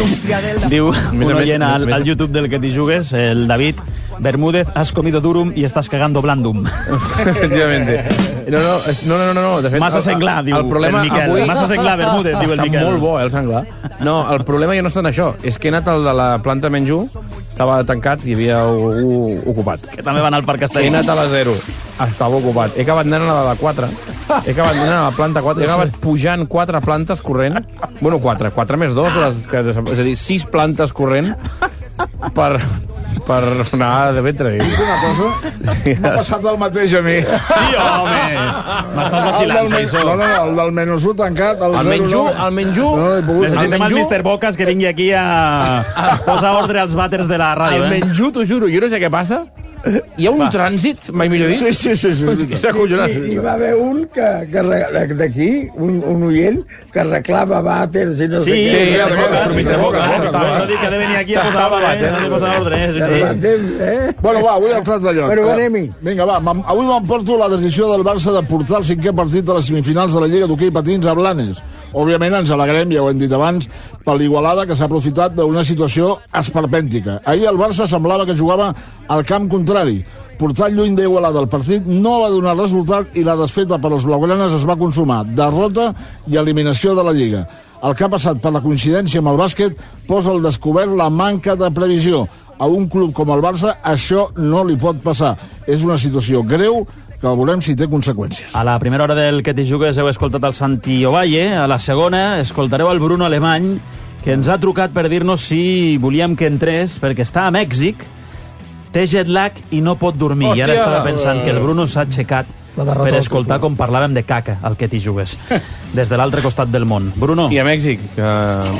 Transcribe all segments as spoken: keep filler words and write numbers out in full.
Diu un oient al, al YouTube del que t'hi jugues, el David Bermúdez, has comido durum y estás cagando blandum. Efectivamente. No, no, no, no, no, no. De fet, massa senglar, diu el, problema el Miquel. Avui... Massa senglar, Bermúdez, diu el Està Miquel. Està molt bo, eh, el senglar. No, el problema ja no està en això. És que he anat al de la planta menjú, estava tancat i hi havia un ocupat. Que també van al Parc Castelló. He anat a la zero, estava ocupat. He acabat anant a la de quatre. He acabat anant a la planta quatre. He acabat pujant quatre plantes corrent. Bueno, quatre. Quatre més dos. Les, que, és a dir, sis plantes corrent per... per anar de ventre. Una cosa, m'ha passat el mateix a mi. Sí, home! M'estàs vacilant, Saissó. No, no, el del menús tancat, el, el menjú, el menjú. No, necessitem el mister Bocas que vingui aquí a posar ordre als vàters de la ràdio. El menjú, t'ho juro, jo no sé què passa. Hi ha un Va. trànsit, mai millor dit. Sí, sí, sí. sí. S'ha acollonat. I, I va haver un que, que d'aquí, un, un oient, que reclama vàters i no sí, sé què. Sí, sí, el mister Bocas. Per això dic que ha de venir aquí a posar ordre. A posar ordre, sí, sí. Bueno, va, avui el clat de lloc. Però anem-hi. Vinga, va, avui m'emporto la decisió del Barça de portar el cinquè partit de les semifinals de la Lliga d'Hoquei Patins a Blanes. Òbviament ens alegrem, ja ho hem dit abans, per l'Igualada, que s'ha aprofitat d'una situació esperpèntica. Ahir el Barça semblava que jugava al camp contrari. Portat lluny d'Igualada el partit no va donar resultat i la desfeta per als blaugranes es va consumar. Derrota i eliminació de la Lliga. El que ha passat per la coincidència amb el bàsquet posa al descobert la manca de previsió. A un club com el Barça això no li pot passar. És una situació greu que veurem si té conseqüències. A la primera hora del que t'hi jugues heu escoltat el Santi Ovalle, a la segona escoltareu el Bruno Alemany, que ens ha trucat per dir-nos si volíem que entrés, perquè està a Mèxic, té jet lag i no pot dormir. Hòstia! I ara estava pensant que el Bruno s'ha aixecat per escoltar com parlàvem de caca, al que t'hi jugues, des de l'altre costat del món. Bruno. I a Mèxic, que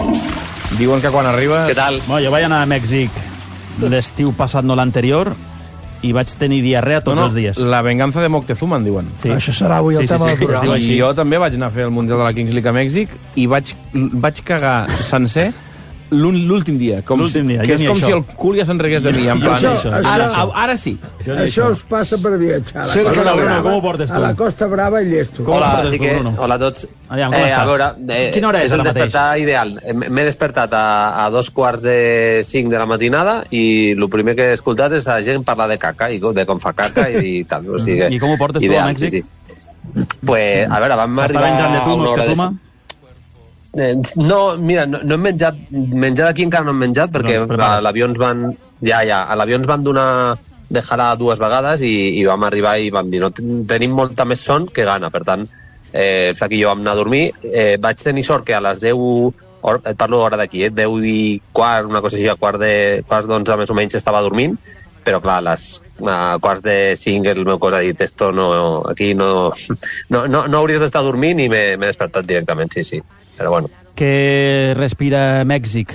diuen que quan arriba... Què tal? Bueno, jo vaig anar a Mèxic l'estiu passat, no l'anterior, i vaig tenir diarrea tots no, no, els dies. La venganza de Moctezuma, en diuen. Sí. Això serà avui el sí, tema sí, sí, del programa. I jo també vaig anar a fer el Mundial de la Kings League a Mèxic i vaig, vaig cagar sencer l'últim dia. Com l'últim dia. Que és com això. si el cul ja s'enregués de mi. En plan, això, ara, això. ara, ara sí. Això us passa per viatjar. Sí, A la, Bruno, com ho portes tu? a la Costa Brava i Llesto. Com Hola, portes sí tu, que, Bruno? hola a tots. Aviam, com eh, estàs? a veure, eh, Quina hora és, és el ara mateix? despertar ideal. M'he despertat a, a dos quarts de cinc de la matinada i el primer que he escoltat és la gent parlar de caca i de com fa caca i tal. O sigui, I com ho portes ideal, tu a Mèxic? Sí, sí. Pues, a veure, vam arribar menjant de tu, a una hora Moctezuma? de... Eh, no, mira, no, no hem menjat, menjar d'aquí encara no hem menjat perquè Doncs a l'avió ens van, ja, ja, a l'avió ens van donar de jalar dues vegades i, i vam arribar i vam dir, no, tenim molta més son que gana, per tant, eh, Flac i jo vam anar a dormir, eh, vaig tenir sort que a les deu, or, et parlo hora d'aquí, eh, deu i quart, una cosa així, a quart de, quarts d'onze més o menys estava dormint, però clar, a les a quarts de cinc el meu cos ha dit, esto no, aquí no, no, no, no hauries d'estar dormint i m'he despertat directament, sí, sí. Però bueno. Què respira Mèxic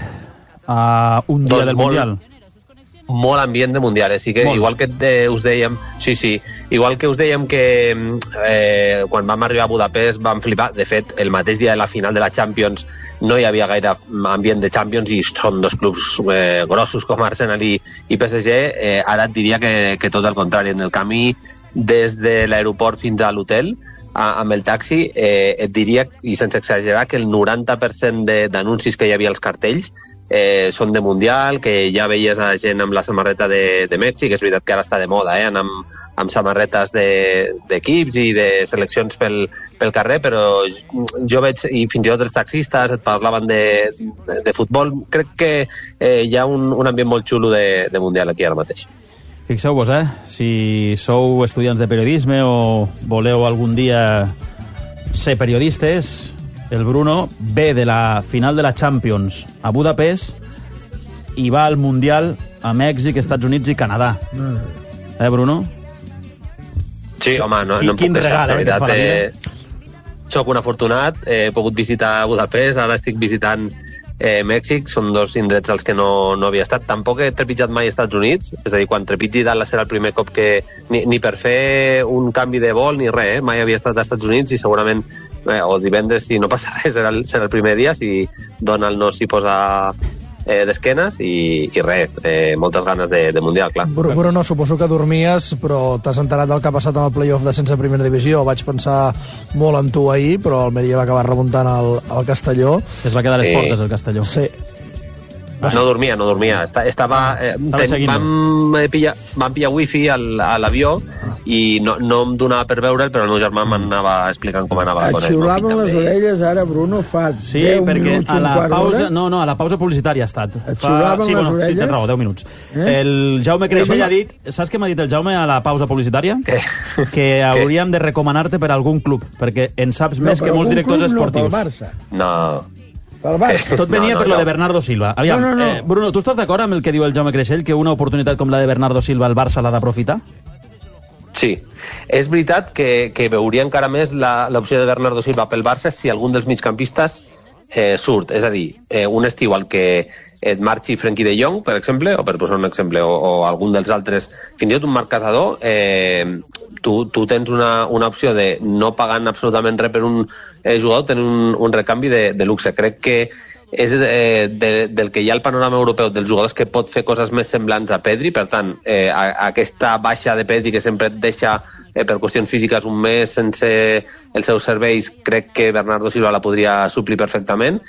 a un dia doncs del molt, Mundial? Molt ambient de Mundial, eh? Sí que molt. Igual que eh, us dèiem, sí, sí, igual que us dèiem que eh, quan vam arribar a Budapest vam flipar, de fet, el mateix dia de la final de la Champions no hi havia gaire ambient de Champions i són dos clubs eh, grossos com Arsenal i, i P S G, eh, ara et diria que, que tot el contrari, en el camí des de l'aeroport fins a l'hotel amb el taxi, eh, et diria, i sense exagerar, que el noranta per cent d'anuncis que hi havia als cartells eh, són de Mundial, que ja veies a gent amb la samarreta de, de Mèxic, és veritat que ara està de moda, eh, anar amb, amb samarretes d'equips de, i de seleccions pel, pel carrer, però jo veig, i fins i tot els taxistes et parlaven de, de, de futbol, crec que eh, hi ha un, un ambient molt xulo de, de Mundial aquí ara mateix. Fixeu-vos, eh? Si sou estudiants de periodisme o voleu algun dia ser periodistes, el Bruno ve de la final de la Champions a Budapest i va al Mundial a Mèxic, Estats Units i Canadà. Eh, Bruno? Sí, home, no, no em Quin puc queixar, regal, la eh, veritat. que Eh, soc un afortunat, he pogut visitar Budapest, ara estic visitant Eh, Mèxic, són dos indrets als que no, no havia estat. Tampoc he trepitjat mai als Estats Units, és a dir, quan trepitgi dalt serà el primer cop que... Ni, ni per fer un canvi de vol ni res, eh? Mai havia estat als Estats Units i segurament, eh, o divendres, si no passa res, serà el, serà el primer dia, si Donald no s'hi posa eh, d'esquenes i, i res, eh, moltes ganes de, de Mundial, clar. Bru Bruno, suposo que dormies, però t'has enterat del que ha passat amb el play-off de sense primera divisió. Vaig pensar molt en tu ahir, però el Almeria va acabar remuntant el, el Castelló. Es va quedar a les Eh, portes, el Castelló. Sí. No dormia, no dormia. Estava... Eh, ten, vam, pillar, vam pillar wifi al, a l'avió i no, no em donava per veure'l, però el meu germà m'anava explicant com anava. Et xiulaven les orelles ara, Bruno, fa sí, deu perquè minuts, a la un quart pausa, d'hora. no, no, a la pausa publicitària ha estat. Et xiulaven sí, les bueno, orelles? Sí, tens raó, deu minuts. Eh? El Jaume Creixell ha dit... Saps què m'ha dit el Jaume a la pausa publicitària? Què? Que hauríem de recomanar-te per algun club, perquè en saps No, més que molts directors club, esportius. No, pel Barça. No... Pel Barça. Tot venia No, no, per lo no. de Bernardo Silva. Aviam, No, no, no. Eh, Bruno, tu estàs d'acord amb el que diu el Jaume Creixell, que una oportunitat com la de Bernardo Silva el Barça l'ha d'aprofitar? Sí, és veritat que, que veuria encara més la- l'opció de Bernardo Silva pel Barça si algun dels migcampistes eh, surt. És a dir, eh, un estiu al que et marxi Frenkie de Jong, per exemple, o per posar un exemple, o, o algun dels altres, fins i tot un Marc Casador, eh, tu, tu tens una, una opció de no pagant absolutament res per un eh, jugador, tenir un, un recanvi de, de luxe. Crec que és eh, de, del que hi ha al panorama europeu dels jugadors que pot fer coses més semblants a Pedri. Per tant, eh, a, a aquesta baixa de Pedri que sempre et deixa eh, per qüestions físiques un mes sense els seus serveis, crec que Bernardo Silva la podria suplir perfectament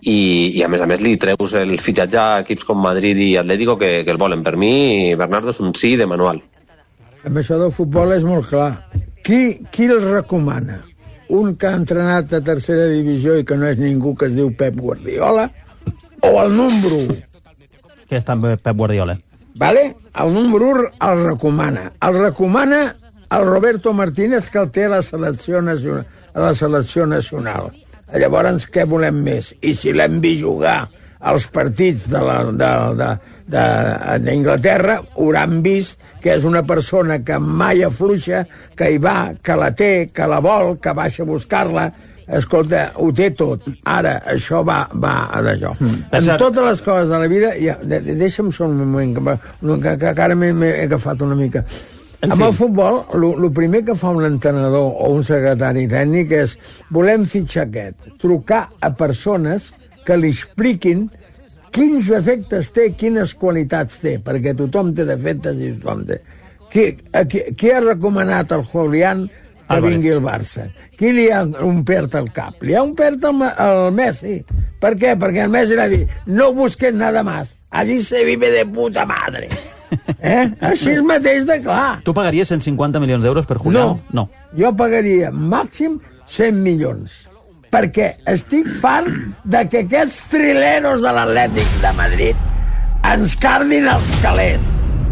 i, i a més a més li treus el fitxatge a equips com Madrid i Atlético que, que el volen. Per mi Bernardo és un sí de manual. Amb això del futbol és molt clar. Qui, qui el recomana? Un que ha entrenat a tercera divisió i que no és ningú, que es diu Pep Guardiola, o el número u? Que està amb Pep Guardiola. Vale? El número u el recomana. El recomana el Roberto Martínez, que el té a la selecció nacional. A la selecció nacional. Llavors, què volem més? I si l'hem vist jugar als partits de la, de, de, de, d'Inglaterra, hauran vist que és una persona que mai afluixa, que hi va, que la té, que la vol, que baixa a buscar-la. Escolta, ho té tot. Ara, això va, va a d'allò. Mm. En Exacte. totes les coses de la vida... Ja, de, de, deixa'm sol un moment, que, que, que, que ara m'he, m'he agafat una mica. En Amb fi. el futbol, el primer que fa un entrenador o un secretari tècnic és volem fitxar aquest, trucar a persones que li expliquin quins defectes té, quines qualitats té, perquè tothom té defectes i tothom té. Qui, a, qui, qui ha recomanat al Julián que Álvarez. vingui al Barça? Qui li ha ompert el cap? Li ha ompert el, el Messi. Per què? Perquè el Messi l'ha dit, no busques nada más, allí se vive de puta madre. Eh? Així és mateix de clar. Tu pagaries cent cinquanta milions d'euros per Julián? No, jo pagaria màxim cent milions, perquè estic fart de que aquests trileros de l'Atlètic de Madrid ens cardin els calés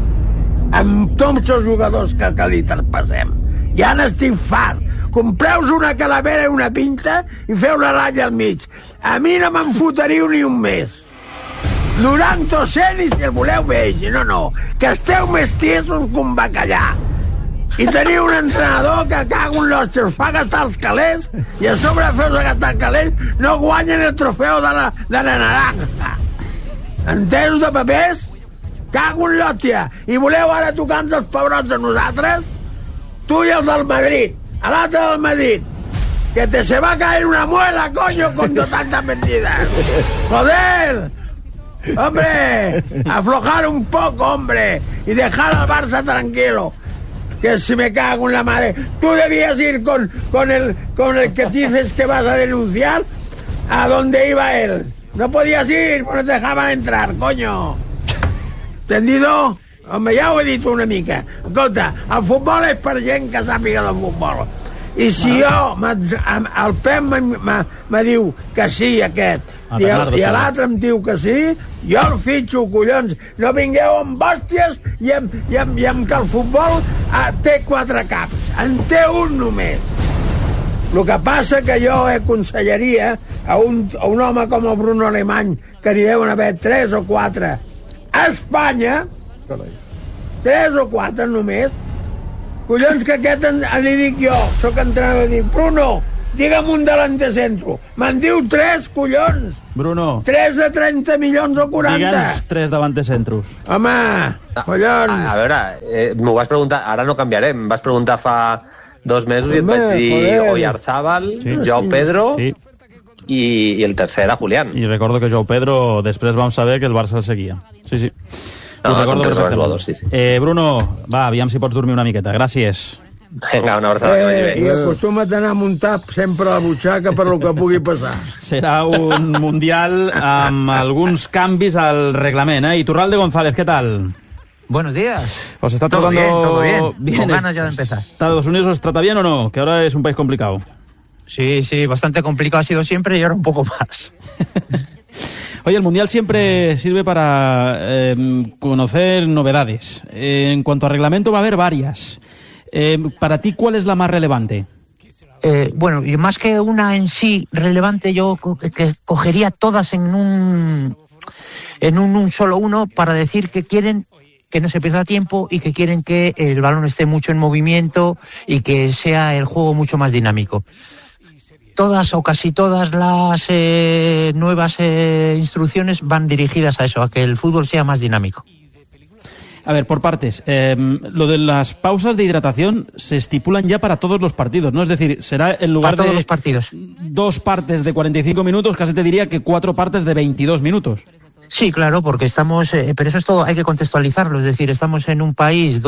amb tots els jugadors que, que li traspassem. Ja n'estic fart. Compreu-vos una calavera i una pinta i feu la ratlla al mig. A mi no me'n fotariu ni un mes. noranta cent i si el voleu bé, si no, no. Que esteu més tiesos que un bacallà. I teniu un entrenador que cago en l'hòstia, us fa gastar els calés i a sobre feu-vos gastar els calés no guanyen el trofeu de la, de la naranja. Entesos de papers? Cago en l'hòstia. I voleu ara tocar-nos els pebrots a nosaltres? Tu i els del Madrid. A l'altre del Madrid. Que te se va a caer una muela, coño, con tantas mentiras. ¡Joder! ¡Hombre! Aflojar un poco, hombre. Y dejar al Barça tranquilo. Que si me cago en la madre. Tú debías ir con, con, el, con el que dices que vas a denunciar a donde iba él. No podías ir, porque no te dejaban entrar, coño. ¿Entendido? Home, ja ho he dit una mica. Escolta, el futbol és per gent que sàpiga del futbol. I si jo, el Pep me diu que sí, aquest, i, el, i l'altre em diu que sí, jo el fitxo, collons. No vingueu amb hòsties i amb, i amb, i amb que el futbol eh, té quatre caps. En té un només. El que passa que jo aconsellaria a un, a un home com el Bruno Alemany, que n'hi deuen haver tres o quatre a Espanya, tres o quatre només, collons, que aquest en, li dic jo, sóc entrenador, dic, Bruno, digue'm un delante centro. Me'n diu tres, collons. Bruno. Tres de trenta milions o quaranta. Digue'ns tres davante centros. Home, collons. A, a veure, eh, m'ho vas preguntar, ara no canviarem, em vas preguntar fa dos mesos i et vaig dir Oyarzábal, sí. Joao Pedro sí. i, i el tercer era Julián. I recordo que Joao Pedro després vam saber que el Barça el seguia. Sí, sí. No, són tres jugadors, sí, sí. Eh, Bruno, va, aviam si pots dormir una miqueta. Gràcies. Vinga, una abraçada, que vagi Eh, bé. I acostuma't a anar muntat sempre a la butxaca per lo que pugui passar. Serà un Mundial amb alguns canvis al reglament, ¿eh? Iturralde González, ¿qué tal? Buenos días. ¿Os está todo tratando bien, todo bien. bien? Con ganas ya de empezar. ¿Estados Unidos os trata bien o no? Que ahora es un país complicado. Sí, sí, bastante complicado ha sido siempre y ahora un poco más. Oye, el Mundial siempre sirve para eh, conocer novedades. Eh, en cuanto a reglamento va a haber varias. Eh, para ti, ¿cuál es la más relevante? Eh, bueno, y más que una en sí relevante, yo co- que cogería todas en un en un, un solo uno para decir que quieren que no se pierda tiempo y que quieren que el balón esté mucho en movimiento y que sea el juego mucho más dinámico. Todas o casi todas las eh, nuevas eh, instrucciones van dirigidas a eso, a que el fútbol sea más dinámico. A ver, por partes. Eh, lo de las pausas de hidratación se estipulan ya para todos los partidos, ¿no? Es decir, será en lugar Para todos de los partidos. dos partes de cuarenta y cinco minutos, casi te diría que cuatro partes de veintidós minutos. Sí, claro, porque estamos, eh, pero eso es todo, hay que contextualizarlo, es decir, estamos en un país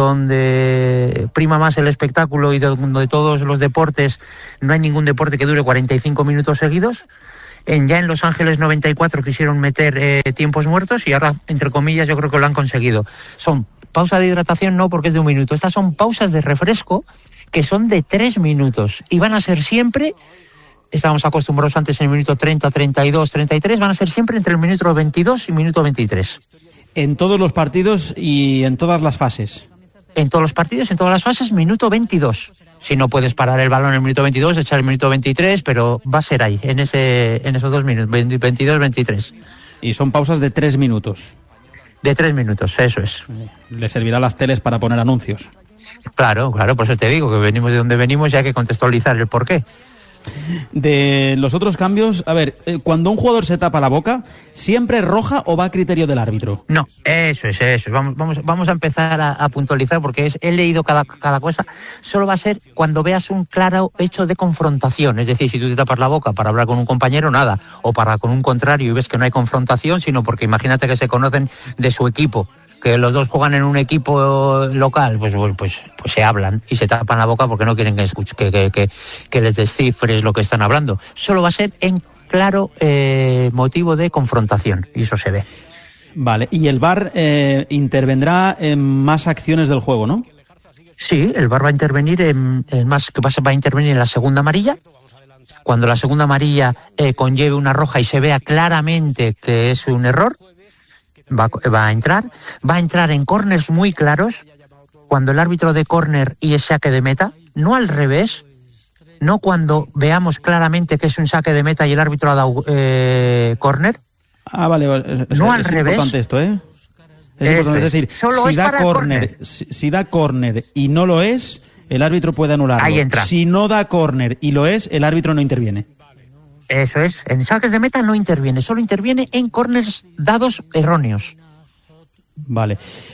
donde prima más el espectáculo y donde todos los deportes, no hay ningún deporte que dure cuarenta y cinco minutos seguidos. En, ya en Los Ángeles noventa y cuatro quisieron meter eh, tiempos muertos y ahora, entre comillas, yo creo que lo han conseguido. Son pausa de hidratación, no porque es de un minuto, estas son pausas de refresco que son de tres minutos y van a ser siempre... Estábamos acostumbrados antes en el minuto treinta, treinta y dos, treinta y tres, van a ser siempre entre el minuto veintidós y minuto veintitrés. En todos los partidos y en todas las fases. En todos los partidos, en todas las fases, minuto veintidós. Si no puedes parar el balón en el minuto veintidós, echar el minuto veintitrés, pero va a ser ahí, en ese, en esos dos minutos, veintidós, veintitrés. Y son pausas de tres minutos. De tres minutos, eso es. Le servirá a las teles para poner anuncios. Claro, claro, por eso te digo que venimos de donde venimos y hay que contextualizar el porqué. De los otros cambios, a ver, eh, cuando un jugador se tapa la boca, ¿siempre es roja o va a criterio del árbitro? No, eso es, eso es. Vamos, vamos, vamos a empezar a, a puntualizar porque es, he leído cada, cada cosa. Solo va a ser cuando veas un claro hecho de confrontación. Es decir, si tú te tapas la boca para hablar con un compañero, nada. O para con un contrario y ves que no hay confrontación, sino porque imagínate que se conocen de su equipo, que los dos juegan en un equipo local, pues, pues, pues, pues se hablan y se tapan la boca porque no quieren que, escuch- que, que, que, que les descifres lo que están hablando. Solo va a ser en claro eh, motivo de confrontación, y eso se ve. Vale, y el V A R eh, intervendrá en más acciones del juego, ¿no? Sí, el V A R va a intervenir en, en más que pasa, va a intervenir en la segunda amarilla. Cuando la segunda amarilla eh, conlleve una roja y se vea claramente que es un error, Va, va a entrar, va a entrar en córners muy claros, cuando el árbitro de córner y es saque de meta, no al revés, no cuando veamos claramente que es un saque de meta y el árbitro ha dado eh, córner. Ah, vale, vale. Es, No es al revés. importante esto, ¿eh? Es, Eso importante. es. Es decir, Solo si es da para córner, córner. si, si da córner y no lo es, el árbitro puede anularlo. Ahí entra. Si no da córner y lo es, el árbitro no interviene. Eso es, en saques de meta no interviene, solo interviene en córners dados erróneos. Vale.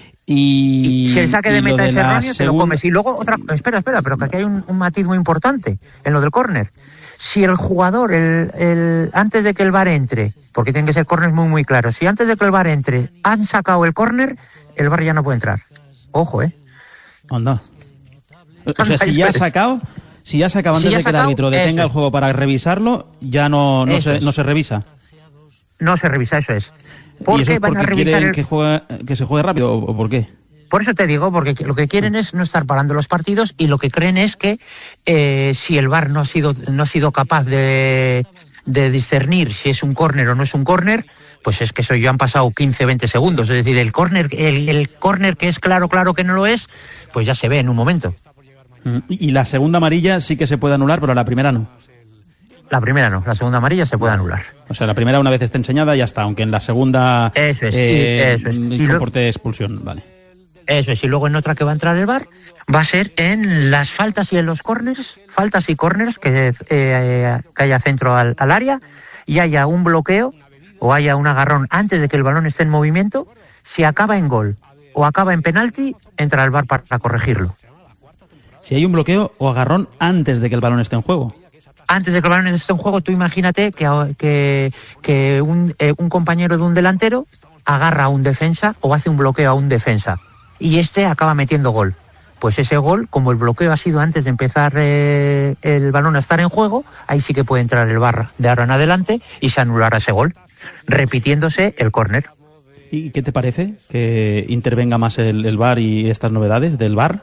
Y, Y si el saque de y lo meta es la erróneo, te lo segunda- comes. Y luego otra, espera, espera, pero que aquí hay un, un matiz muy importante en lo del córner. Si el jugador, el, el, antes de que el V A R entre, porque tienen que ser córners muy, muy claros, si antes de que el V A R entre han sacado el córner, el V A R ya no puede entrar. Ojo, ¿eh? Anda. O sea, Anda, si ya ha esperes. sacado, si ya ha sacado Si antes ya de ha que el sacado, árbitro detenga eso el es. juego para revisarlo, ya no, no, Eso se, es. no se revisa. No se revisa, eso es. ¿Y ¿Por eso qué es van a porque revisar quieren el... que, juegue- que se juegue rápido o, o por qué? Por eso te digo, porque lo que quieren es no estar parando los partidos y lo que creen es que eh, si el V A R no ha sido, no ha sido capaz de, de discernir si es un córner o no es un córner, pues es que eso ya han pasado quince, veinte segundos. Es decir, el córner, el, el córner que es claro, claro que no lo es, pues ya se ve en un momento. Mm, Y la segunda amarilla sí que se puede anular, pero la primera no. La primera no, la segunda amarilla se puede anular. O sea, la primera una vez esté enseñada ya está, aunque en la segunda Eso es, eh, y- eso es. Y lo- comporte expulsión, vale. Eso es, y luego en otra que va a entrar el V A R va a ser en las faltas y en los corners, faltas y corners, que, eh, que haya centro al, al área y haya un bloqueo o haya un agarrón antes de que el balón esté en movimiento. Si acaba en gol o acaba en penalti, entra el V A R para corregirlo. Si hay un bloqueo o agarrón antes de que el balón esté en juego. Antes de que el balón esté en juego, tú imagínate que, que, que un, eh, un compañero de un delantero agarra a un defensa o hace un bloqueo a un defensa y este acaba metiendo gol. pues ese gol, como el bloqueo ha sido antes de empezar eh, el balón a estar en juego, ahí sí que puede entrar el V A R de ahora en adelante y se anulará ese gol, repitiéndose el córner. ¿Y qué te parece que intervenga más el, el V A R y estas novedades del V A R?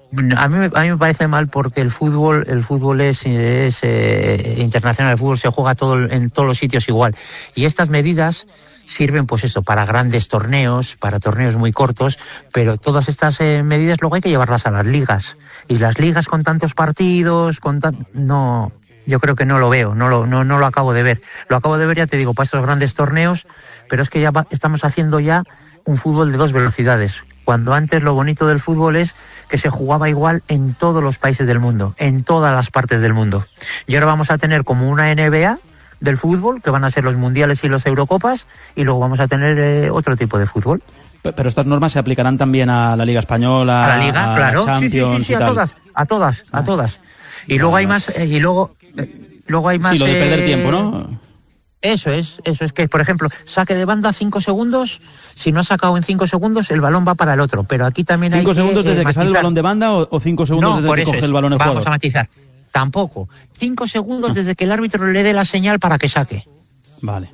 A mí, a mí me parece mal porque el fútbol el fútbol es, es eh, internacional, el fútbol se juega todo en todos los sitios igual. Y estas medidas sirven pues eso, para grandes torneos, para torneos muy cortos, pero todas estas eh, medidas luego hay que llevarlas a las ligas. Y las ligas con tantos partidos, con tan... no, yo creo que no lo veo, no lo, no, no lo acabo de ver. Lo acabo de ver, ya te digo, para estos grandes torneos, pero es que ya va, estamos haciendo ya un fútbol de dos velocidades. Cuando antes lo bonito del fútbol es que se jugaba igual en todos los países del mundo, en todas las partes del mundo. Y ahora vamos a tener como una N B A del fútbol, que van a ser los mundiales y los Eurocopas, y luego vamos a tener eh, otro tipo de fútbol. Pero estas normas se aplicarán también a la Liga Española, a la Liga, a claro, Champions, sí, sí, sí, sí, a todas, a todas, a todas. Y luego hay más, eh, y luego, eh, luego hay más. Sí, lo de perder eh, tiempo, ¿no? Eso es, eso es que, por ejemplo, saque de banda cinco segundos, si no ha sacado en cinco segundos, el balón va para el otro, pero aquí también hay ¿Cinco segundos que, desde eh, que sale el balón de banda o, o cinco segundos no, desde que coge es. el balón el Vamos jugador? a matizar. Tampoco. Cinco segundos ah. desde que el árbitro le dé la señal para que saque. Vale.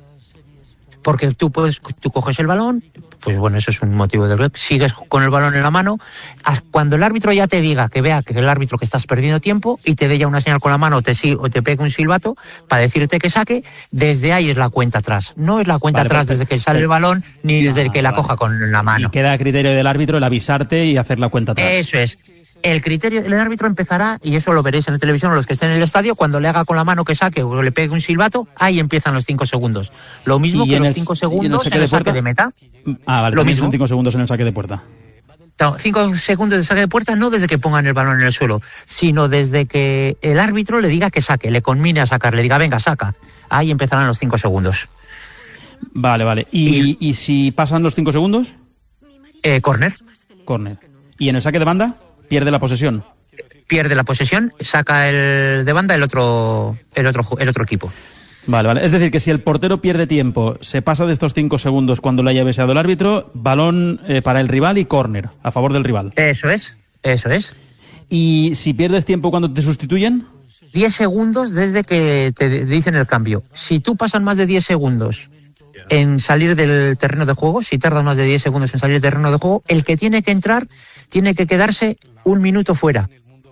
Porque tú puedes, tú coges el balón, pues bueno, eso es un motivo del gol, sigues con el balón en la mano, cuando el árbitro ya te diga, que vea que el árbitro que estás perdiendo tiempo y te dé ya una señal con la mano o te, o te pegue un silbato para decirte que saque, desde ahí es la cuenta atrás. No es la cuenta vale, atrás pero, desde que sale pero, el balón ni desde ah, que la vale. coja con la mano. Y queda a criterio del árbitro el avisarte y hacer la cuenta atrás. Eso es. El criterio del árbitro empezará, y eso lo veréis en la televisión o los que estén en el estadio, cuando le haga con la mano que saque o le pegue un silbato, ahí empiezan los cinco segundos. Lo mismo que los cinco segundos en el saque, en el saque de meta. Ah, vale, lo mismo. Son cinco segundos en el saque de puerta. Cinco segundos de saque de puerta, no desde que pongan el balón en el suelo, sino desde que el árbitro le diga que saque, le conmine a sacar, le diga, venga, saca. Ahí empezarán los cinco segundos. Vale, vale. ¿Y, y, y si pasan los cinco segundos? Eh, córner. Córner. ¿Y en el saque de banda? Pierde la posesión. Pierde la posesión, saca el de banda el otro, el otro, el otro equipo. Vale, vale. Es decir, que si el portero pierde tiempo, se pasa de estos cinco segundos cuando le haya beseado el árbitro, balón eh, para el rival y córner, a favor del rival. Eso es, eso es. ¿Y si pierdes tiempo cuando te sustituyen? diez segundos desde que te dicen el cambio. Si tú pasan más de diez segundos en salir del terreno de juego, si tardas más de diez segundos en salir del terreno de juego, el que tiene que entrar tiene que quedarse un minuto fuera.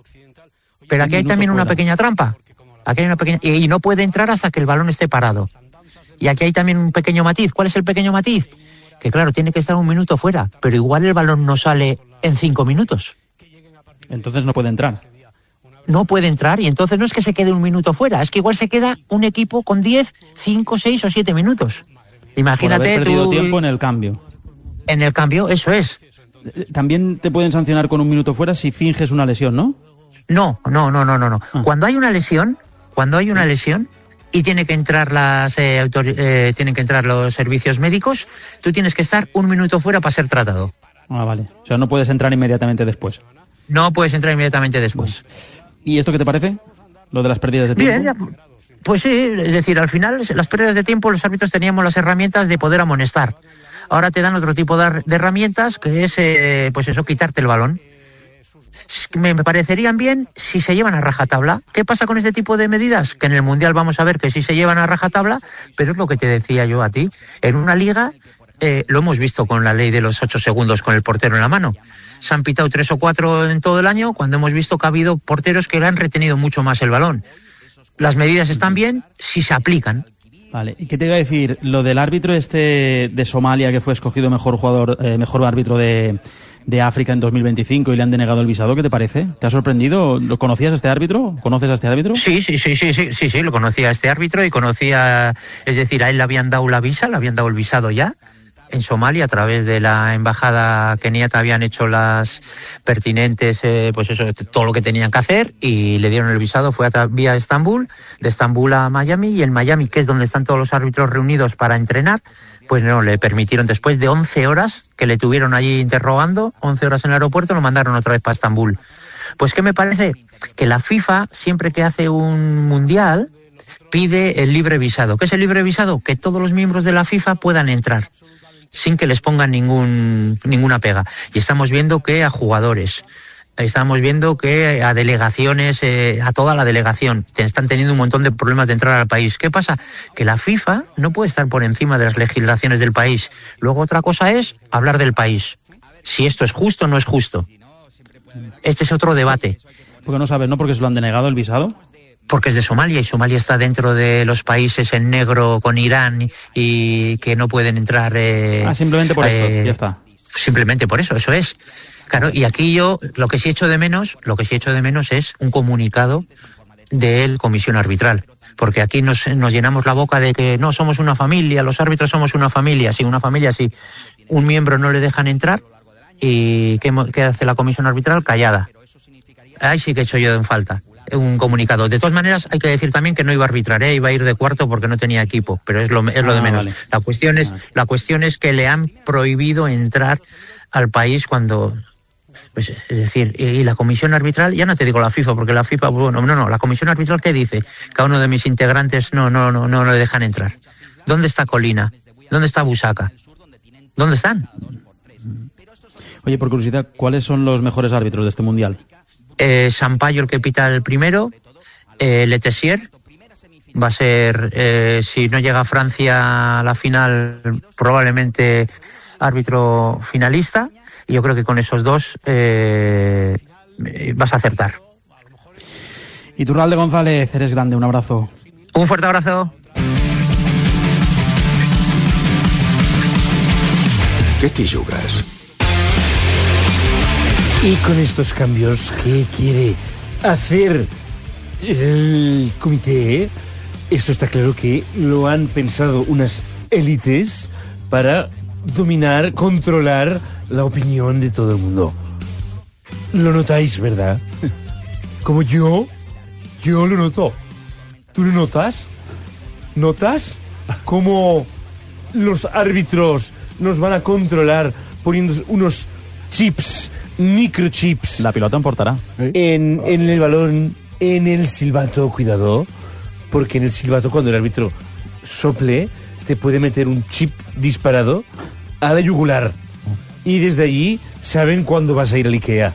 Pero aquí hay también una pequeña trampa. Aquí hay una pequeña y no puede entrar hasta que el balón esté parado. Y aquí hay también un pequeño matiz. ¿Cuál es el pequeño matiz? Que claro, tiene que estar un minuto fuera, pero igual el balón no sale en cinco minutos. Entonces no puede entrar. No puede entrar y entonces no es que se quede un minuto fuera, es que igual se queda un equipo con diez, cinco, seis o siete minutos. Imagínate por haber perdido tú... tiempo en el cambio. En el cambio, eso es. También te pueden sancionar con un minuto fuera si finges una lesión, ¿no? No, no, no, no, no. no. Ah. Cuando hay una lesión, cuando hay una lesión y tiene que entrar las eh, autor- eh, tienen que entrar los servicios médicos, tú tienes que estar un minuto fuera para ser tratado. Ah, vale. O sea, no puedes entrar inmediatamente después. No puedes entrar inmediatamente después. ¿Y esto qué te parece? Lo de las pérdidas de tiempo. Bien, ya, pues sí, es decir, al final las pérdidas de tiempo los árbitros teníamos las herramientas de poder amonestar. Ahora te dan otro tipo de, de herramientas que es, eh, pues eso, quitarte el balón. Me parecerían bien si se llevan a rajatabla. ¿Qué pasa con este tipo de medidas? Que en el Mundial vamos a ver que sí se llevan a rajatabla, pero es lo que te decía yo a ti. En una liga, eh, lo hemos visto con la ley de los ocho segundos con el portero en la mano. Se han pitado tres o cuatro en todo el año cuando hemos visto que ha habido porteros que le han retenido mucho más el balón. Las medidas están bien si se aplican. Vale, ¿y qué te iba a decir? Lo del árbitro este de Somalia que fue escogido mejor jugador, eh, mejor árbitro de, de África en dos mil veinticinco y le han denegado el visado, ¿qué te parece? ¿Te ha sorprendido? ¿Lo conocías a este árbitro? ¿Conoces a este árbitro? Sí, sí, sí, sí, sí, sí, sí, lo conocía a este árbitro y conocía, es decir, a él le habían dado la visa, le habían dado el visado ya. En Somalia, a través de la embajada keniata, habían hecho las pertinentes, eh, pues eso, todo lo que tenían que hacer y le dieron el visado. Fue a vía Estambul, de Estambul a Miami, y en Miami, que es donde están todos los árbitros reunidos para entrenar, pues no, le permitieron después de once horas que le tuvieron allí interrogando, once horas en el aeropuerto, lo mandaron otra vez para Estambul. Pues ¿qué me parece? Que la FIFA, siempre que hace un mundial, pide el libre visado. ¿Qué es el libre visado? Que todos los miembros de la FIFA puedan entrar sin que les pongan ningún ninguna pega. Y estamos viendo que a jugadores, estamos viendo que a delegaciones, eh, a toda la delegación, te están teniendo un montón de problemas de entrar al país. ¿Qué pasa? Que la FIFA no puede estar por encima de las legislaciones del país. Luego otra cosa es hablar del país. Si esto es justo o no es justo. Este es otro debate. Porque no sabes, ¿no? Porque se lo han denegado el visado. Porque es de Somalia y Somalia está dentro de los países en negro con Irán y que no pueden entrar... Eh, ah, simplemente por eh, esto, ya está. Simplemente por eso, eso es. Claro, y aquí yo lo que sí echo de menos, lo que sí echo de menos es un comunicado de la comisión arbitral. Porque aquí nos, nos llenamos la boca de que no, somos una familia, los árbitros somos una familia. Sí, una familia, sí. Un miembro no le dejan entrar y ¿qué, qué hace la comisión arbitral? Callada. Ahí sí que echo yo en falta un comunicado. De todas maneras, hay que decir también que no iba a arbitrar, ¿eh? Iba a ir de cuarto porque no tenía equipo, pero es lo, es lo ah, de menos. Vale. La cuestión es, la cuestión es que le han prohibido entrar al país cuando... Pues, es decir, y, y la comisión arbitral, ya no te digo la FIFA, porque la FIFA, bueno, no, no, la comisión arbitral, ¿qué dice? Cada uno de mis integrantes no, no, no, no le dejan entrar. ¿Dónde está Colina? ¿Dónde está Busaca? ¿Dónde están? Oye, por curiosidad, ¿cuáles son los mejores árbitros de este mundial? Eh, Sampaio, el que pita el primero, eh, Letessier, va a ser, eh, si no llega a Francia a la final, probablemente árbitro finalista, y yo creo que con esos dos eh, vas a acertar. Iturralde González, eres grande, un abrazo. Un fuerte abrazo. ¿Qué te jugas? Y con estos cambios, ¿qué quiere hacer el comité? Esto está claro que lo han pensado unas élites para dominar, controlar la opinión de todo el mundo. Lo notáis, ¿verdad? Como yo, yo lo noto. ¿Tú lo notas? ¿Notas cómo los árbitros nos van a controlar poniendo unos chips, microchips? La pilota en portarà. En, en el balón, en el silbato, cuidado, porque en el silbato cuando el árbitro sople, te puede meter un chip disparado a la yugular. Y desde allí saben cuándo vas a ir a l'Ikea.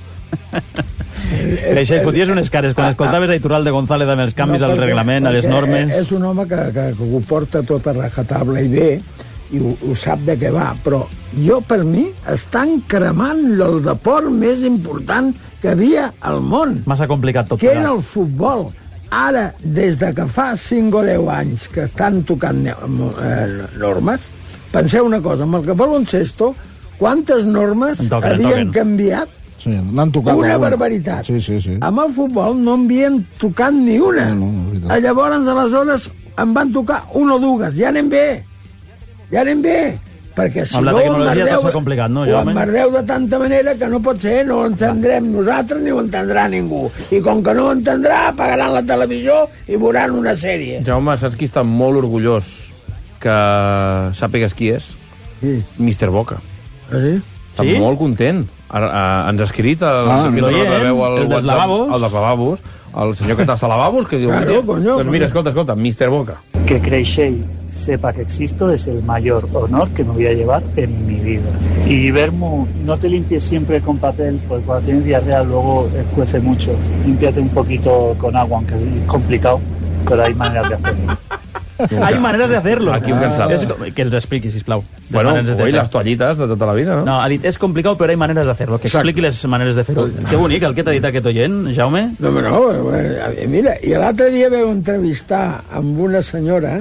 Creixell, foties unes cares quan escoltaves a Iturralde González amb els canvis no, perquè, al reglament, a les normes... És un home que, que, que ho porta tot a rajatabla i bé, i ho, ho sap de què va, però jo, per mi, estan cremant el deport més important que havia al món. Massa complicat tot. Que era el futbol. Ara, des de que fa cinc o deu anys que estan tocant eh, normes, penseu una cosa, amb el que baloncesto, quantes normes toquen, havien toquen. canviat? Sí, n'han tocat una alguna. barbaritat. Sí, sí, sí. Amb el futbol no havien tocat ni una. No, no, no, Llavors, aleshores, en van tocar una o dues. Ja anem bé. Ja anem bé. Perquè si amb no, la tecnologia tot s'ha complicat, no? Ho emmerdeu de tanta manera que no pot ser, no ho entendrem nosaltres ni ho entendrà ningú. I com que no ho entendrà, apagaran la televisió i veuran una sèrie. Jaume, saps qui està molt orgullós que sàpigues qui és? Sí. mister Boca. Ah, sí? Està sí? molt content. Ara, uh, ens ha escrit el, ah, el, el, el, el dels lavabos, el dels lavabos, el senyor que està als lavabos, que diu... Claro, coño, doncs mira, escolta, escolta, mister Boca. Que Creixell sepa que existo es el mayor honor que me voy a llevar en mi vida. Y Vermu, no te limpies siempre con papel, porque cuando tienes diarrea luego escuece mucho. Límpiate un poquito con agua, aunque es complicado, pero hay maneras de hacerlo. Hay maneres de hacerlo. Aquí ho cansat. És, que els expliqui, sisplau. Bueno, oi, les toallites de tota la vida, no? No, ha dit, és complicat, però hi ha maneres de fer-lo. Que expliqui les maneres de fer-ho. Que bonic, el que t'ha dit aquest oient, Jaume. No, no, mira, i l'altre dia vau entrevistar amb una senyora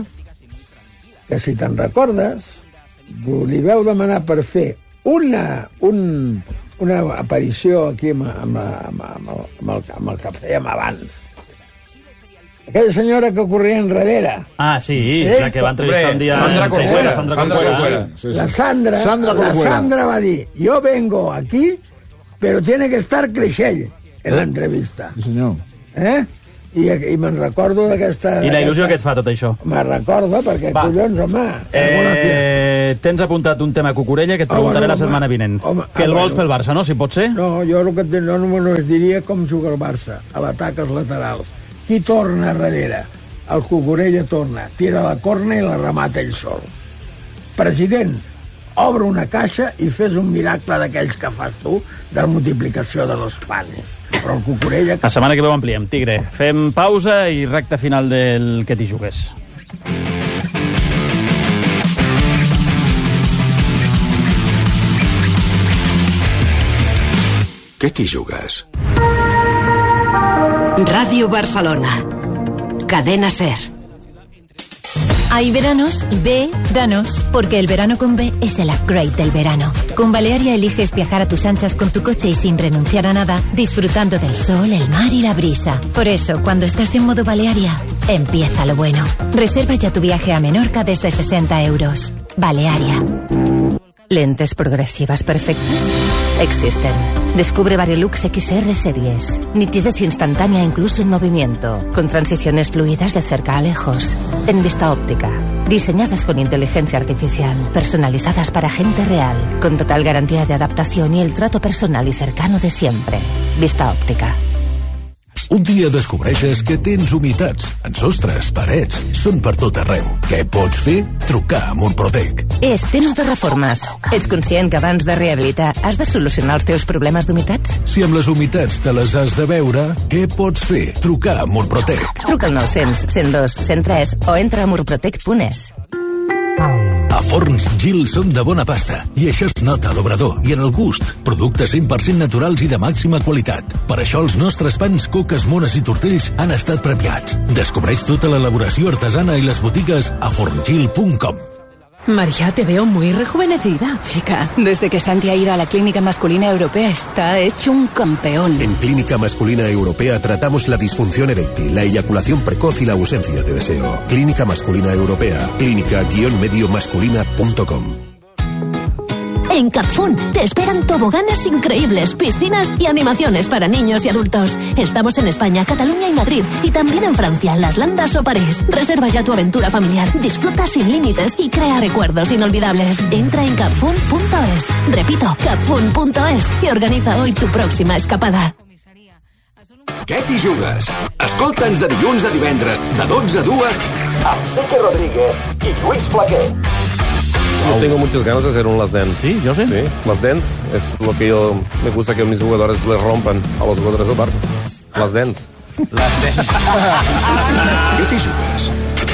que, si te'n recordes, li vau demanar per fer una, un, una aparició aquí amb, amb, amb, amb, el, amb, el, amb el que fèiem abans. Aquella senyora que corria enrere. Ah, sí, eh? La que va entrevistar un dia... Sandra Corcuera. Sandra Sandra Corcuera. Sí, sí. La Sandra, Sandra la Corcuera. Sandra va dir, yo vengo aquí, pero tiene que estar Creixell en l'entrevista. Sí, senyor. Eh? I, i me'n recordo d'aquesta... I la il·lusió que et fa tot això. Me'n recordo, perquè, va. collons, home... Eh, tens apuntat un tema cucurella que et preguntaré home, la setmana home, vinent. home, que el ah, vols bueno. pel Barça, no? Si pot ser? No, jo el que et, no, només diria com juga el Barça, a l'atac als laterals. Qui torna darrere? El Cucurella torna, tira la corna i la remata ell sol. President, obre una caixa i fes un miracle d'aquells que fas tu, de la multiplicació de los panes. Però el Cucurella... La setmana que ve ho ampliem, Tigre. Fem pausa i recta final del Que t'hi jugues. ¿Qué te jugas? Radio Barcelona. Cadena SER. Hay veranos y veranos, porque el verano con B es el upgrade del verano. Con Balearia eliges viajar a tus anchas con tu coche y sin renunciar a nada, disfrutando del sol, el mar y la brisa. Por eso, cuando estás en modo Balearia, empieza lo bueno. Reserva ya tu viaje a Menorca desde sesenta euros. Balearia. ¿Lentes progresivas perfectas? Existen. Descubre Varilux X R Series. Nitidez instantánea incluso en movimiento. Con transiciones fluidas de cerca a lejos. En vista óptica. Diseñadas con inteligencia artificial. Personalizadas para gente real. Con total garantía de adaptación y el trato personal y cercano de siempre. Vista óptica. Un dia descobreixes que tens humitats en sostres, parets, són per tot arreu. Què pots fer? Trucar a Murprotec. És temps de reformes. Ets conscient que abans de rehabilitar has de solucionar els teus problemes d'humitats? Si amb les humitats te les has de veure, què pots fer? Trucar a Murprotec. Truca al nou cents, cent dos, cent tres o entra a murprotec punt es. A Forns Gil som de bona pasta i això es nota a l'obrador i en el gust. Productes cent per cent naturals i de màxima qualitat. Per això els nostres pans, coques, mones i tortells han estat premiats. Descobreix tota l'elaboració artesana i les botigues a forngil punt com. María, te veo muy rejuvenecida. Chica, desde que Santi ha ido a la Clínica Masculina Europea está hecho un campeón. En Clínica Masculina Europea tratamos la disfunción eréctil, la eyaculación precoz y la ausencia de deseo. Clínica Masculina Europea. clínica guión medio masculina punto com. En Capfun te esperan toboganes increíbles, piscinas y animaciones para niños y adultos. Estamos en España, Cataluña y Madrid, y también en Francia, Las Landas o París. Reserva ya tu aventura familiar, disfruta sin límites y crea recuerdos inolvidables. Entra en capfun punto es. Repito, capfun punto es y organiza hoy tu próxima escapada. Què t'hi jugues? Escolta'ns de dilluns a divendres, de dotze a dues, amb Seque Rodríguez i Lluís Flaquer. Yo tengo muchas ganas de hacer un Las Dance. ¿Sí? ¿Yo sé? Sí, Las Dance es lo que yo me gusta que mis jugadores les rompan a los jugadores del Barça. Las Dance. Las Dance. ¿Qué te jugues?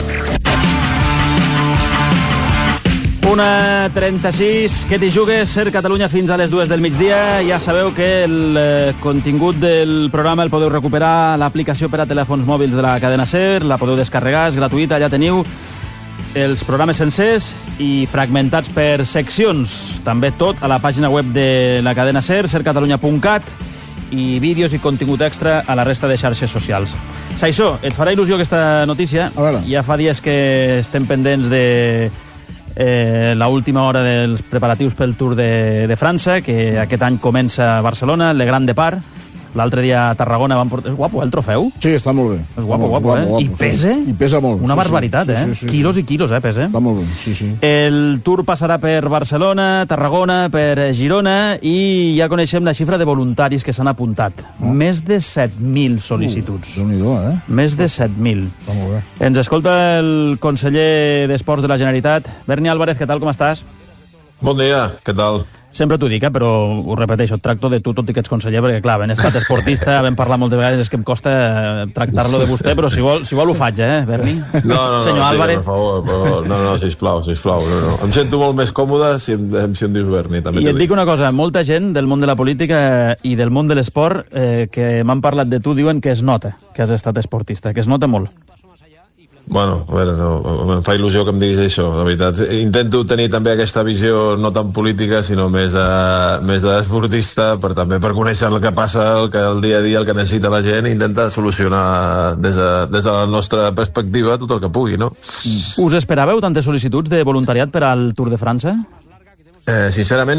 una trenta-sis, que t'hi jugues, Ser Catalunya fins a les dues del migdia. Ja sabeu que el eh, contingut del programa el podeu recuperar a l'aplicació per a telèfons mòbils de la cadena Ser, la podeu descarregar, és gratuïta, ja teniu els programes sencers i fragmentats per seccions. També tot a la pàgina web de la cadena Ser, ser catalunya punt cat, i vídeos i contingut extra a la resta de xarxes socials. Saissó, et farà il·lusió aquesta notícia. Ja fa dies que estem pendents de eh, l'última hora dels preparatius pel Tour de, de França, que aquest any comença a Barcelona, Le Grand Depart. L'altre dia a Tarragona van portar... És guapo, eh, el trofeu? Sí, està molt bé. És guapo, guapo, guapo, eh? guapo I pesa? Sí. I pesa molt. Una sí, barbaritat, sí, eh? sí, sí, sí, quilos sí. i quilos, eh, pesa? Està molt bé, sí, sí. El Tour passarà per Barcelona, Tarragona, per Girona, i ja coneixem la xifra de voluntaris que s'han apuntat. Oh. Més de set mil sol·licituds. Uh, Déu-n'hi-do, eh? Més de set mil. Està molt bé. Ens escolta el conseller d'Esports de la Generalitat. Berni Álvarez, què tal, com estàs? Bon dia, què tal? Sempre t'ho dic, eh, però ho repeteixo, et tracto de tu, tot i que ets conseller, perquè, clar, ben estat esportista, vam parlar moltes vegades, és que em costa tractar-lo de vostè, però si vol, si vol ho faig, eh, Berni? No, no, Senyor no, sí, Álvarez. per favor, però, no, no, sisplau, sisplau, no, no. Em sento molt més còmode si em, si em dius Berni, també. I et dic una cosa, molta gent del món de la política i del món de l'esport eh, que m'han parlat de tu diuen que es nota que has estat esportista, que es nota molt. Bueno, a veure, no, em fa il·lusió que em diguis això, la veritat. Intento tenir també aquesta visió no tan política, sinó més, a, més d'esportista, per també per conèixer el que passa, el, que, el dia a dia, el que necessita la gent, i intentar solucionar des de, des de la nostra perspectiva tot el que pugui, no? Us esperàveu tantes sol·licituds de voluntariat per al Tour de França? Eh, sincerament, no.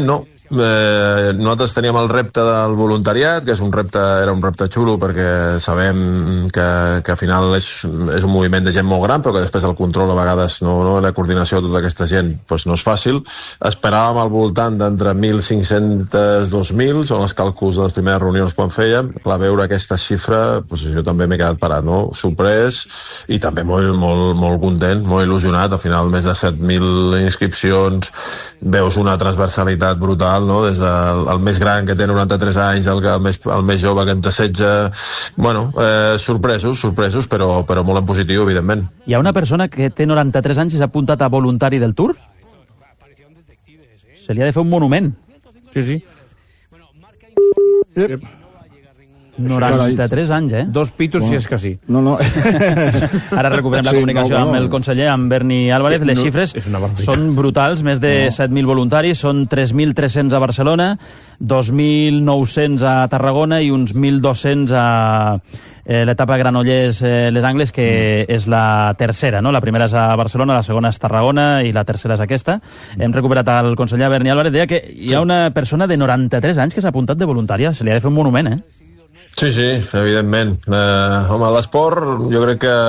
eh, nosaltres teníem el repte del voluntariat, que és un repte, era un repte xulo perquè sabem que, que al final és, és un moviment de gent molt gran, però que després el control a vegades, no, no la coordinació de tota aquesta gent doncs no és fàcil. Esperàvem al voltant d'entre mil cinc-cents dos mil, són els càlculs de les primeres reunions quan fèiem. Clar, veure aquesta xifra, doncs jo també m'he quedat parat, no? Sorprès i també molt, molt, molt content, molt il·lusionat. Al final més de set mil inscripcions, veus una transversalitat brutal, no? Des del el més gran, que té noranta-tres anys, el, el, més, el més jove, que en té setze... Bueno, eh, sorpresos, sorpresos, però, però molt en positiu, evidentment. Hi ha una persona que té noranta-tres anys i s'ha apuntat a voluntari del Tour? Se li ha de fer un monument. Sí, sí. Yep. noranta-tres anys, eh? Dos pitos, si és que sí. No, no. Ara recuperem la Sí, comunicació no, no. amb el conseller, amb Berni Álvarez. Les No, xifres és una barbaritat. són brutals, més de No. set mil voluntaris, són tres mil tres-cents a Barcelona, dos mil nou-cents a Tarragona i uns mil dos-cents a eh, l'etapa Granollers-Les Angles, que és la tercera, no? La primera és a Barcelona, la segona és Tarragona i la tercera és aquesta. Hem recuperat el conseller Berni Álvarez. Deia que hi ha una persona de noranta-tres anys que s'ha apuntat de voluntària. Se li ha de fer un monument, eh? Sí, sí, evidentment. Eh, home, l'esport jo crec que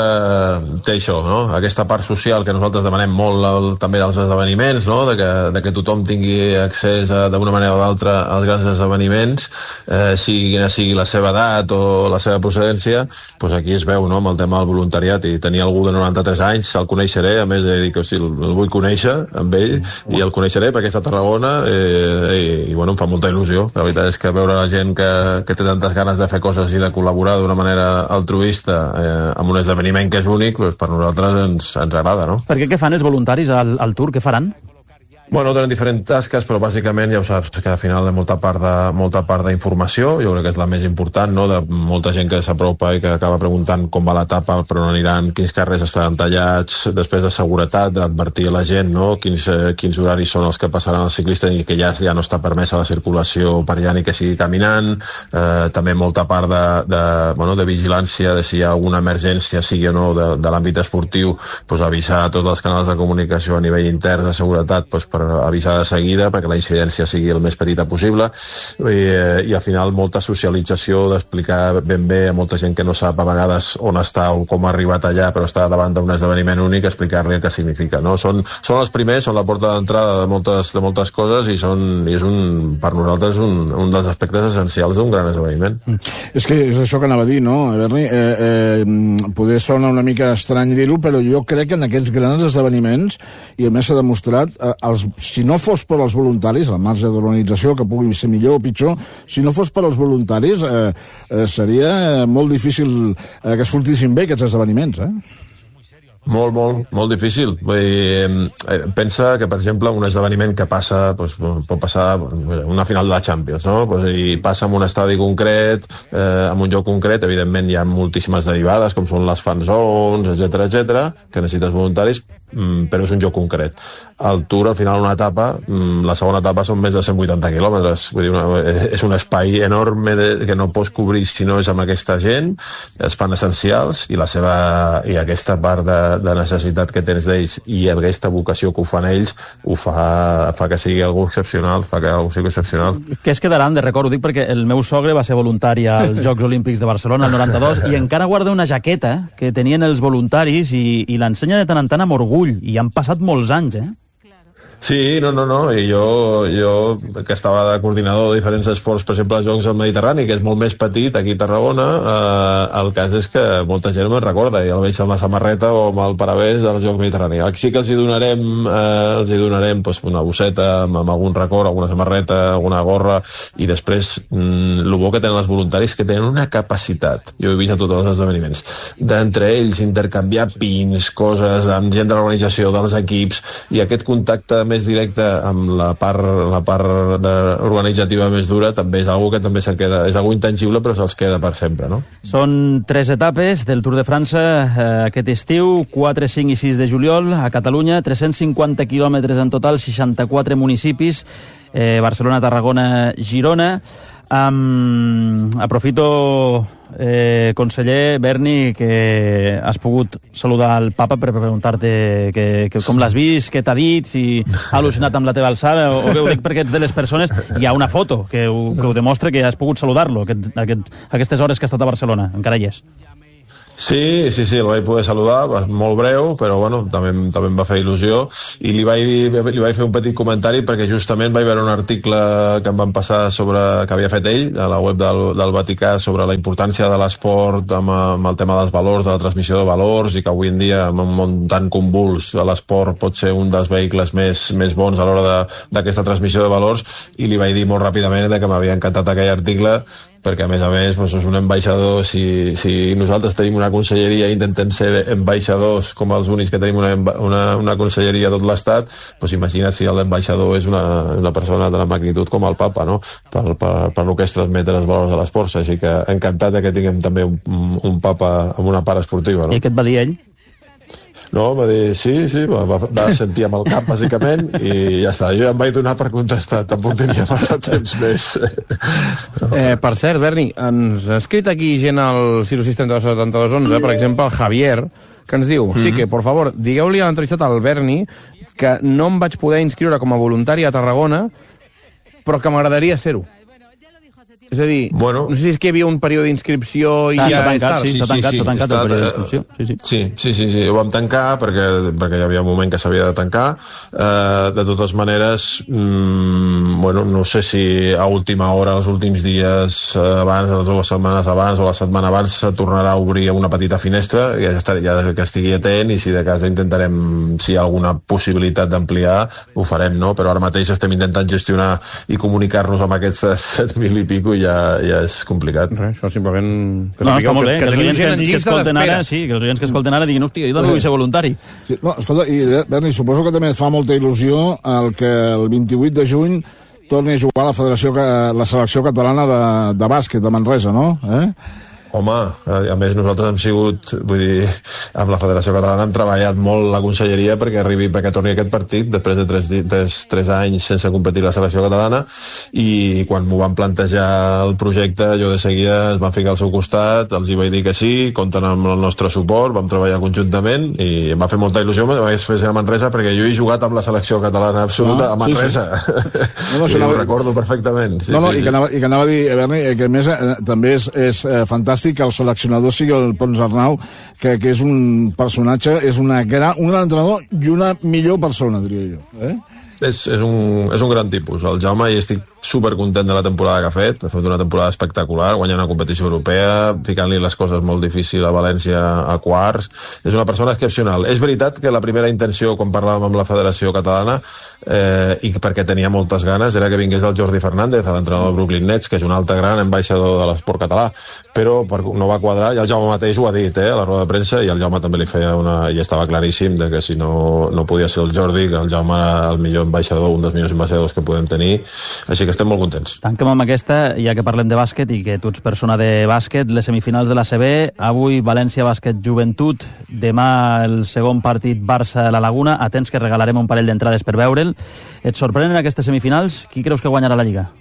té això, no? Aquesta part social que nosaltres demanem molt el, també dels esdeveniments, no? De que, de que tothom tingui accés d'una manera o d'altra als grans esdeveniments, eh, sigui quina sigui la seva edat o la seva procedència, doncs aquí es veu, no?, amb el tema del voluntariat. I tenir algú de noranta-tres anys, el coneixeré, a més de dir que o sigui, el vull conèixer amb ell, i el coneixeré perquè està a Tarragona, eh, i, i bueno, em fa molta il·lusió. La veritat és que veure la gent que, que té tantes ganes de fer coses i de col·laborar d'una manera altruista eh, amb un esdeveniment que és únic, doncs per nosaltres ens, ens agrada, no? Perquè què fan els voluntaris al, al Tour? Què faran? Bueno, tenen diferents tasques, però bàsicament ja ho saps, que al final hi ha molta part de, molta part d'informació, jo crec que és la més important, no?, de molta gent que s'apropa i que acaba preguntant com va l'etapa, per on aniran, quins carrers estaran tallats, després de seguretat, d'advertir a la gent, no?, quins, eh, quins horaris són els que passaran els ciclistes i que ja, ja no està permesa la circulació per allà ni que sigui caminant, eh, també molta part de, de, bueno, de vigilància, de si hi ha alguna emergència, sigui o no, de, de l'àmbit esportiu, doncs avisar a tots els canals de comunicació a nivell intern de seguretat, doncs per avisar de seguida perquè la incidència sigui el més petita possible, i, eh, i al final molta socialització, d'explicar ben bé a molta gent que no sap a vegades on està o com ha arribat allà però està davant d'un esdeveniment únic, explicar-li el que significa, no? Són, són els primers, són la porta d'entrada de moltes, de moltes coses i, són, i és un, per nosaltres un, un dels aspectes essencials d'un gran esdeveniment. És que és això que anava a dir, no, Berni? Eh, eh, poder sona una mica estrany dir-ho, però jo crec que en aquests grans esdeveniments, i a més s'ha demostrat, eh, els si no fos per als voluntaris, al marge de l'organització, que pugui ser millor o pitjor, si no fos per als voluntaris, eh, eh, seria molt difícil eh, que sortissin bé aquests esdeveniments, eh? Molt, molt, molt difícil. Vull dir, eh, pensa que, per exemple, un esdeveniment que passa, doncs, pot passar una final de la Champions, no? Pues, i passa en un estadi concret, eh, en un lloc concret, evidentment hi ha moltíssimes derivades, com són les fan zones, etcètera, etcètera, que necessites voluntaris, mm, però és un lloc concret. El Tour, al final, una etapa, mm, la segona etapa són més de cent vuitanta quilòmetres. Vull dir, una, és un espai enorme de, que no pots cobrir si no és amb aquesta gent, es fan essencials, i la seva, i aquesta part de de necessitat que tens d'ells i aquesta vocació que ho fan ells ho fa, fa que sigui algú excepcional, fa que algú sigui excepcional. Que es quedaran de record, ho dic perquè el meu sogre va ser voluntari als Jocs Olímpics de Barcelona el noranta-dos i encara guarda una jaqueta que tenien els voluntaris i, i l'ensenya de tant en tant amb orgull, i han passat molts anys, eh? Sí, no, no, no, i jo, jo que estava de coordinador de diferents esports, per exemple, els Jocs del Mediterrani, que és molt més petit aquí a Tarragona, eh, el cas és que molta gent me'n recorda, i el veig amb la samarreta o amb el paravés dels Jocs Mediterrani. Aquí sí que els hi donarem, eh, els hi donarem doncs, una bosseta amb, amb algun record, alguna samarreta, alguna gorra, i després mm, el bo que tenen els voluntaris que tenen una capacitat, jo he vist a tots els esdeveniments, d'entre ells intercanviar pins, coses, amb gent de l'organització, dels equips, i aquest contacte més directe amb la part, la part de, organitzativa més dura també és algo que també se'l queda, és algo intangible però se'ls queda per sempre, no? Són tres etapes del Tour de França eh, aquest estiu, quatre, cinc i sis de juliol a Catalunya, tres-cents cinquanta quilòmetres en total, seixanta-quatre municipis, eh, Barcelona, Tarragona, Girona. Um, aprofito Eh, conseller Berni, que has pogut saludar el papa per preguntar-te que, que com l'has vist, què t'ha dit, si ha al·lucinat amb la teva alçada, o, o bé ho dic perquè ets de les persones, hi ha una foto que ho, que ho demostra que has pogut saludar-lo aquest, aquest, aquestes hores que ha estat a Barcelona, encara hi és. Sí, sí, sí, el vaig poder saludar, va molt breu, però bueno, també, també em va fer il·lusió, i li vaig, li vaig fer un petit comentari perquè justament vaig veure un article que em van passar sobre, que havia fet ell a la web del, del Vaticà sobre la importància de l'esport amb, amb el tema dels valors, de la transmissió de valors, i que avui en dia, en un món tan convuls, l'esport pot ser un dels vehicles més, més bons a l'hora d'aquesta transmissió de valors, i li vaig dir molt ràpidament que m'havia encantat aquell article, perquè a més a més doncs, és un ambaixador. Si, si nosaltres tenim una conselleria i intentem ser ambaixadors com els únics que tenim una, una, una conselleria a tot l'estat, doncs imagina't si l'ambaixador és una, una persona de la magnitud com el papa, no? per, per, per lo que és transmetre els valors de l'esport. Així que encantat que tinguem també un, un papa amb una part esportiva, no? I què et va dir ell? No, va dir, sí, sí, va, va sentir amb el cap, bàsicament, i ja està. Jo ja em vaig donar per contestar, tampoc tenia massa temps més. Eh, per cert, Berni, ens ha escrit aquí gent al zero sis trenta-dos setanta-dos onze, per exemple, el Javier, que ens diu, mm-hmm. sí que, por favor, digueu-li a l'entrevistat al Berni que no em vaig poder inscriure com a voluntari a Tarragona, però que m'agradaria ser-ho. És a dir, bueno, no sé si és que hi havia un període d'inscripció i ah, ja és tard. Sí, s'ha tancat, s'ha tancat el període d'inscripció. Sí sí. Sí, sí, sí, sí, ho vam tancar perquè, perquè hi havia un moment que s'havia de tancar. Uh, de totes maneres, mm, bueno, no sé si a última hora, els últims dies abans, les dues setmanes abans o la setmana abans, se tornarà a obrir una petita finestra, ja, estaré, ja que estigui atent, i si de casa intentarem, si hi ha alguna possibilitat d'ampliar, ho farem, no? Però ara mateix estem intentant gestionar i comunicar-nos amb aquests set mil i pico, ja, ja és complicat. Res, això simplement... Que no, està molt bé, que, que, que els oients que, que escolten ara, sí, que els oients que escolten ara diguin, hòstia, jo també vull ser voluntari. Sí, no, escolta, i Berni, suposo que també et fa molta il·lusió el que el vint-i-vuit de juny torni a jugar a la Federació, la selecció catalana de, de bàsquet de Manresa, no? Eh? Home, a més nosaltres hem sigut, vull dir, amb la Federació Catalana hem treballat molt la conselleria perquè arribi, perquè torni aquest partit després de tres, tres, tres anys sense competir la selecció catalana, i quan m'ho van plantejar el projecte jo de seguida es van ficar al seu costat, els hi vaig dir que sí, compten amb el nostre suport, vam treballar conjuntament i em va fer molta il·lusió, em vaig fer a Manresa perquè jo he jugat amb la selecció catalana absoluta ah, a Manresa. Sí, sí. No, no, sí, ho recordo perfectament. Sí, no, no, sí, i, sí. Que anava, i que anava a dir, Berni, que a més eh, també és, és eh, fantàstic que el seleccionador sigui el Pons Arnau, que, que és un personatge, és una gran, un gran entrenador i una millor persona, diria jo. Eh? És, és, un, és un gran tipus. El Jaume, i estic supercontent de la temporada que ha fet. Ha fet una temporada espectacular, guanyant una competició europea, ficant-li les coses molt difícils a València a quarts. És una persona excepcional. És veritat que la primera intenció, quan parlàvem amb la Federació Catalana, eh, i perquè tenia moltes ganes, era que vingués el Jordi Fernández, l'entrenador de Brooklyn Nets, que és un altre gran ambaixador de l'esport català, però no va quadrar, i el Jaume mateix ho ha dit, eh, a la roda de premsa, i el Jaume també li feia una... i estava claríssim de que si no, no podia ser el Jordi, que el Jaume era el millor ambaixador, un dels millors ambaixadors que podem tenir, així que estem molt contents. Tanquem amb aquesta, ja que parlem de bàsquet i que tu ets persona de bàsquet, les semifinals de la C B, avui València Bàsquet Joventut, demà el segon partit Barça a la Laguna, atents que regalarem un parell d'entrades per veure'l. Et sorprenen aquestes semifinals? Qui creus que guanyarà la Lliga?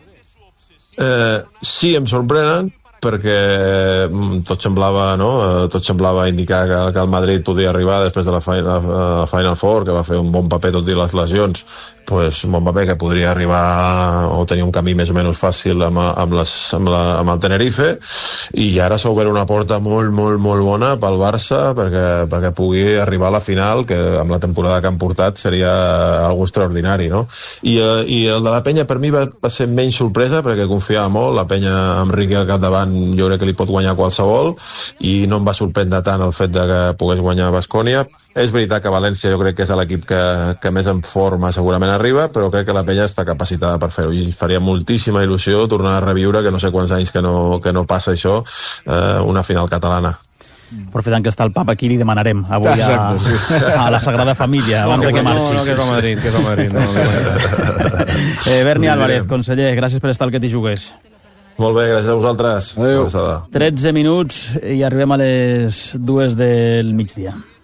Eh, sí, em sorprenen, perquè tot semblava, no? tot semblava indicar que, que el Madrid podia arribar després de la Final, la Final Four, que va fer un bon paper tot i les lesions, pues, un bon paper que podria arribar o tenir un camí més o menys fàcil amb, amb, les, amb, la, amb el Tenerife, i ara s'ha obert una porta molt, molt, molt bona pel Barça perquè, perquè pugui arribar a la final, que amb la temporada que han portat seria algo extraordinari, no? I, i el de la Penya per mi va, va ser menys sorpresa perquè confiava molt, la Penya amb Riqui al capdavant jo crec que li pot guanyar qualsevol, i no em va sorprendre tant el fet de que pogués guanyar Baskonia. És veritat que València jo crec que és l'equip que, que més en forma segurament arriba, però crec que la Penya està capacitada per fer-ho, i faria moltíssima il·lusió tornar a reviure, que no sé quants anys que no, que no passa això, eh, una final catalana. Aprofitant que està el papa aquí, li demanarem avui a, a la Sagrada Família abans que marxi. No, no, que és el Madrid, que és el Madrid. No, no. eh, Berni Álvarez, conseller, gràcies per estar al Que t'hi jugues. Molt bé, gràcies a vosaltres. Adéu. tretze minuts i arribem a les dues del migdia.